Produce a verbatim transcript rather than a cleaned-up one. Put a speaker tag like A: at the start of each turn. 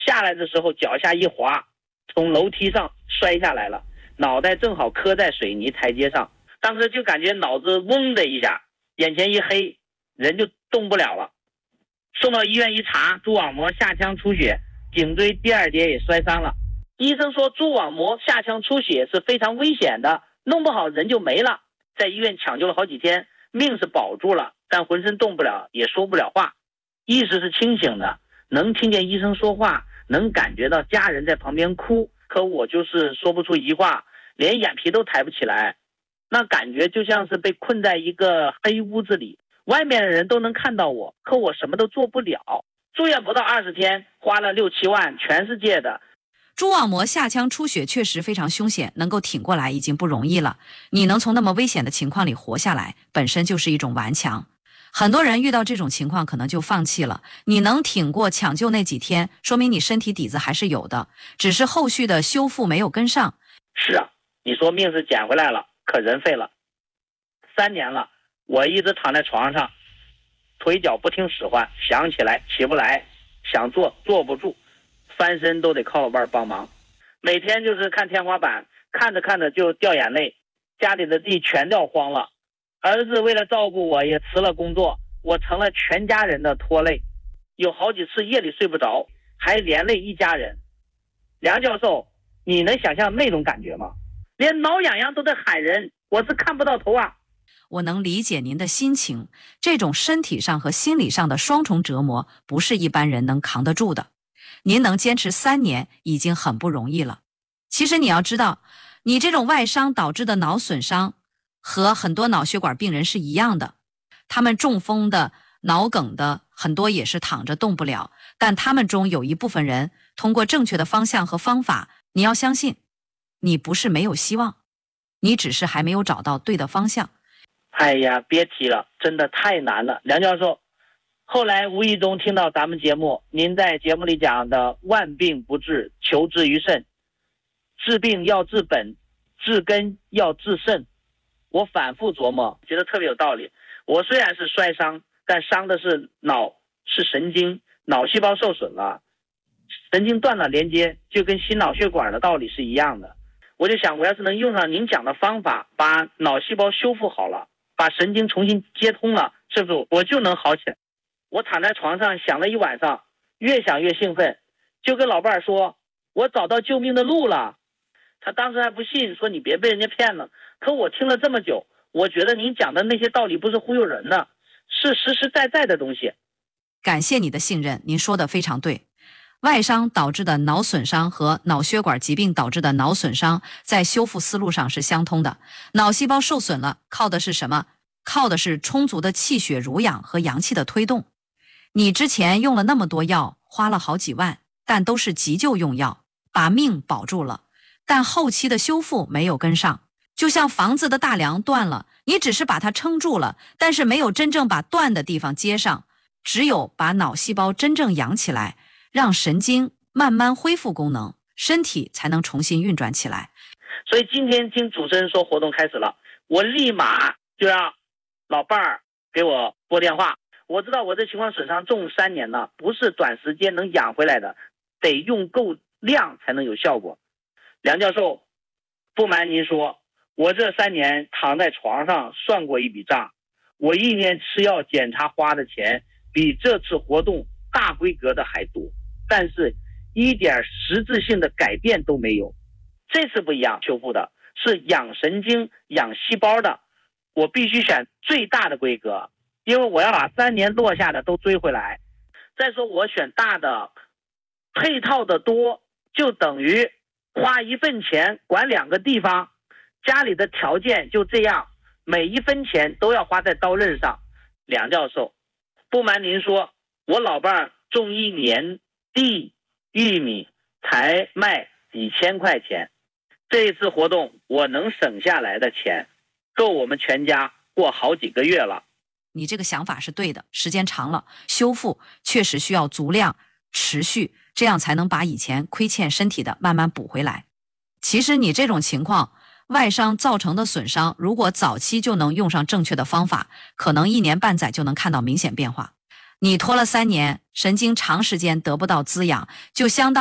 A: 下来的时候脚下一滑，从楼梯上摔下来了，脑袋正好磕在水泥台阶上，当时就感觉脑子嗡的一下，眼前一黑，人就动不了了。送到医院一查，蛛网膜下腔出血，颈椎第二节也摔伤了。医生说蛛网膜下腔出血是非常危险的，弄不好人就没了。在医院抢救了好几天，命是保住了，但浑身动不了，也说不了话，意识是清醒的，能听见医生说话，能感觉到家人在旁边哭，可我就是说不出一句话，连眼皮都抬不起来。那感觉就像是被困在一个黑屋子里，外面的人都能看到我，可我什么都做不了。住院不到二十天，花了六七万，全世界的。
B: 蛛网膜下腔出血确实非常凶险，能够挺过来已经不容易了。你能从那么危险的情况里活下来，本身就是一种顽强。很多人遇到这种情况可能就放弃了，你能挺过抢救那几天，说明你身体底子还是有的，只是后续的修复没有跟上。
A: 是啊，你说命是捡回来了，可人废了。三年了，我一直躺在床上，腿脚不听使唤，想起来起不来，想坐坐不住，翻身都得靠老伴帮忙。每天就是看天花板，看着看着就掉眼泪，家里的地全掉荒了。儿子为了照顾我也辞了工作，我成了全家人的拖累，有好几次夜里睡不着，还连累一家人。梁教授，你能想象那种感觉吗？连挠痒痒都在喊人，我是看不到头啊。
B: 我能理解您的心情，这种身体上和心理上的双重折磨不是一般人能扛得住的。您能坚持三年已经很不容易了。其实你要知道，你这种外伤导致的脑损伤和很多脑血管病人是一样的，他们中风的、脑梗的很多也是躺着动不了，但他们中有一部分人通过正确的方向和方法，你要相信，你不是没有希望，你只是还没有找到对的方向。
A: 哎呀，别提了，真的太难了。梁教授，后来无意中听到咱们节目，您在节目里讲的万病不治，求治于肾，治病要治本，治根要治肾。我反复琢磨，觉得特别有道理。我虽然是摔伤，但伤的是脑，是神经，脑细胞受损了，神经断了连接，就跟心脑血管的道理是一样的。我就想，我要是能用上您讲的方法，把脑细胞修复好了，把神经重新接通了，是不是我就能好起来？我躺在床上想了一晚上，越想越兴奋，就跟老伴儿说，我找到救命的路了。他当时还不信，说你别被人家骗了。可我听了这么久，我觉得您讲的那些道理不是忽悠人的，是实实在在的东西。
B: 感谢你的信任，您说的非常对。外伤导致的脑损伤和脑血管疾病导致的脑损伤在修复思路上是相通的。脑细胞受损了，靠的是什么？靠的是充足的气血濡养和阳气的推动。你之前用了那么多药，花了好几万，但都是急救用药，把命保住了，但后期的修复没有跟上。就像房子的大梁断了，你只是把它撑住了，但是没有真正把断的地方接上。只有把脑细胞真正养起来，让神经慢慢恢复功能，身体才能重新运转起来。
A: 所以今天听主持人说活动开始了，我立马就让老伴儿给我拨电话。我知道我这情况损伤重三年了，不是短时间能养回来的，得用够量才能有效果。梁教授，不瞒您说，我这三年躺在床上算过一笔账，我一年吃药检查花的钱比这次活动大规格的还多，但是一点实质性的改变都没有。这次不一样，修复的是养神经、养细胞的，我必须选最大的规格，因为我要把三年落下的都追回来。再说我选大的，配套的多，就等于花一份钱管两个地方，家里的条件就这样，每一分钱都要花在刀刃上。梁教授，不瞒您说，我老伴儿种一年地玉米才卖几千块钱，这一次活动我能省下来的钱够我们全家过好几个月了。
B: 你这个想法是对的，时间长了，修复确实需要足量持续，这样才能把以前亏欠身体的慢慢补回来。其实你这种情况，外伤造成的损伤，如果早期就能用上正确的方法，可能一年半载就能看到明显变化。 你拖了三年，神经长时间得不到滋养，就相当